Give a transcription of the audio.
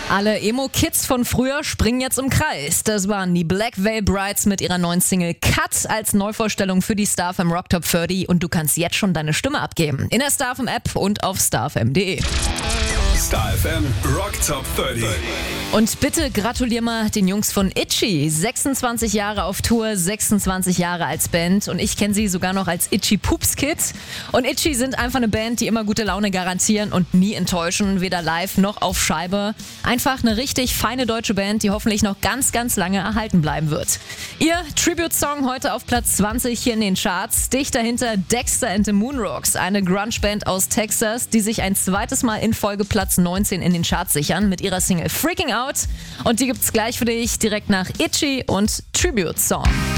Alle Emo-Kids von früher springen jetzt im Kreis. Das waren die Black Veil Brides mit ihrer neuen Single Cut als Neuvorstellung für die StarFM Rock Top 30 und du kannst jetzt schon deine Stimme abgeben. In der StarFM App und auf starfm.de. StarFM Rock Top 30. Und bitte gratulier mal den Jungs von Itchy. 26 Jahre auf Tour, 26 Jahre als Band und ich kenne sie sogar noch als Itchy Poops Kids. Und Itchy sind einfach eine Band, die immer gute Laune garantieren und nie enttäuschen, weder live noch auf Scheibe. Einfach eine richtig feine deutsche Band, die hoffentlich noch ganz, ganz lange erhalten bleiben wird. Ihr Tribute-Song heute auf Platz 20 hier in den Charts. Dicht dahinter Dexter and the Moonrocks, eine Grunge-Band aus Texas, die sich ein zweites Mal in Folge Platz 19 in den Charts sichern mit ihrer Single Freaking Out. Und die gibt's gleich für dich direkt nach Itchy und Tribute Song.